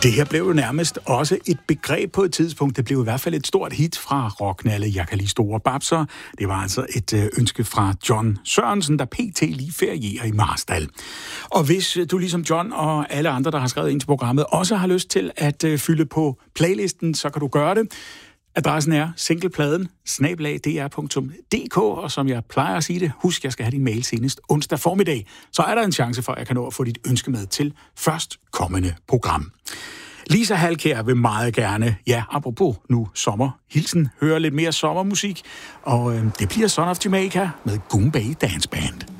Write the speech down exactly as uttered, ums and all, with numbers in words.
Det her blev jo nærmest også et begreb på et tidspunkt. Det blev i hvert fald et stort hit fra rocknalle Jeg kan lide store babser. Det var altså et ønske fra John Sørensen, der pt. Lige ferierer i Marstal. Og hvis du ligesom John og alle andre, der har skrevet ind til programmet, også har lyst til at fylde på playlisten, så kan du gøre det. Adressen er singlepladen snabel-a d r punktum d k, og som jeg plejer at sige det, husk, jeg skal have din mail senest onsdag formiddag. Så er der en chance for, at jeg kan nå at få dit ønske med til først kommende program. Lisa Halkær vil meget gerne, ja, apropos nu sommerhilsen, høre lidt mere sommermusik, og øh, det bliver Son of Jamaica med Goombay Dance Band.